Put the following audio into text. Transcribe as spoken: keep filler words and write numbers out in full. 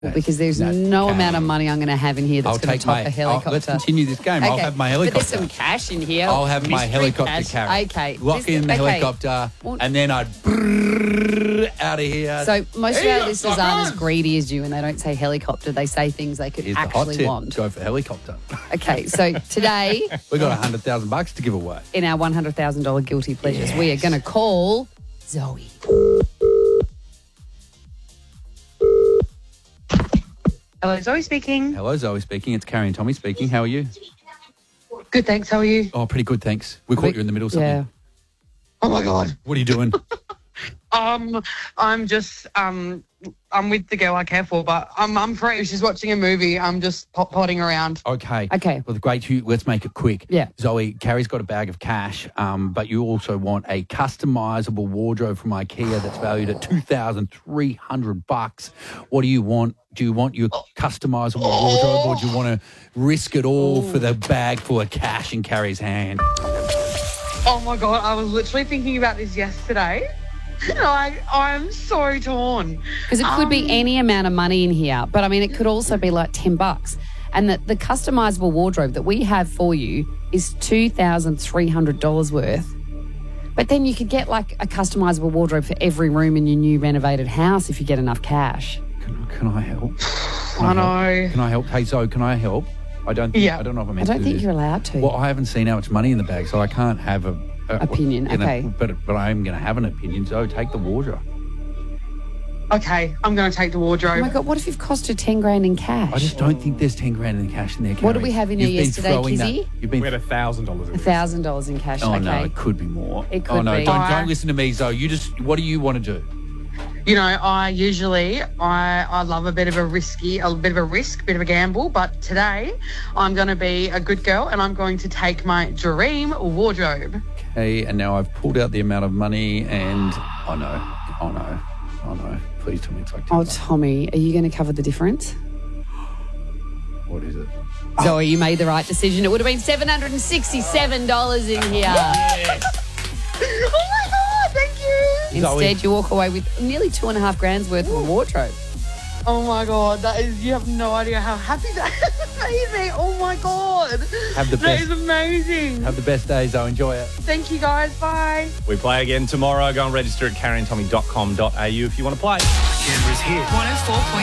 because there's no, no amount of money I'm going to have in here that's going to top my, a helicopter. I'll, let's continue this game. Okay. I'll have my helicopter. But there's some cash in here. I'll have my Mystery helicopter cash. carry. Okay. Lock This- in the okay. helicopter, Well, and then I'd brrrr out of here. So most of Hey, our listeners suckers! aren't as greedy as you, and they don't say helicopter. They say things they could Here's the hot actually tip. want. Go for helicopter. Okay, so today We got a hundred thousand bucks to give away. in our one hundred thousand dollars guilty pleasures, Yes. we are going to call Zoe. Hello, Zoe speaking. Hello, Zoe speaking. It's Carrie and Tommy speaking. How are you? Good, thanks. How are you? Oh, pretty good, thanks. We caught you in the middle of something. Yeah. Oh my god. What are you doing? Um, I'm just um, I'm with the girl I care for, but I'm I'm free. She's watching a movie. I'm just pot- potting around. Okay. Okay. Well, the great. Let's make it quick. Yeah. Zoe, Carrie's got a bag of cash, um, but you also want a customisable wardrobe from IKEA that's valued at two thousand three hundred bucks. What do you want? Do you want your customisable wardrobe, or do you want to risk it all for the bag full of cash in Carrie's hand? Oh my god, I was literally thinking about this yesterday. Like, I'm so torn. Because it could Um, be any amount of money in here, but I mean, it could also be like ten bucks. And the, the customizable wardrobe that we have for you is two thousand three hundred dollars worth. But then you could get like a customizable wardrobe for every room in your new renovated house if you get enough cash. Can, can I help? Can I help? know. Can I help? Hey, Zoe, can I help? I don't. Think, Yeah. I don't know if I'm I meant to don't do think this. you're allowed to. Well, I haven't seen how much money in the bag, so I can't have a, a Opinion, you know, okay. but but I am going to have an opinion. So take the wardrobe. Okay, I'm going to take the Oh wardrobe. my God, what if you've cost her ten grand in cash? I just don't think there's ten grand in cash in there. What did Carrie. we have in there You've been yesterday, throwing that- Kizzy? You've been. We had a thousand dollars. one thousand dollars in cash, Oh okay. no, it could be more. It Oh could no, be. don't I- don't listen to me, Zoe. You just. What do you want to do? You know, I usually I I love a bit of a risky, a bit of a risk, bit of a gamble. But today, I'm going to be a good girl, and I'm going to take my dream wardrobe. Okay, and now I've pulled out the amount of money, and oh no, oh no, oh no. Please tell me it's like ten Oh, bucks. Tommy, are you going to cover the difference? What is it? Zoe, you made the right decision. It would have been seven hundred sixty-seven dollars in here. Oh my god, thank you. Instead, Zoe. you walk away with nearly two and a half grand's worth of a wardrobe. Oh my god, that is, you have no idea how happy that made me. Oh my god. Have the That best. is amazing. Have the best day, Zoe. Enjoy it. Thank you guys. Bye. We play again tomorrow. Go and register at carrie and tommy dot com dot a u if you want to play. Canberra's hit. one oh four point